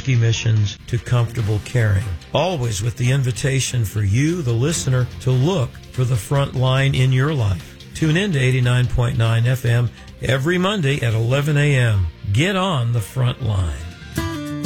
risky missions to comfortable caring. Always with the invitation for you, the listener, to look for the front line in your life. Tune in to 89.9 FM every Monday at 11 a.m. Get on the front line.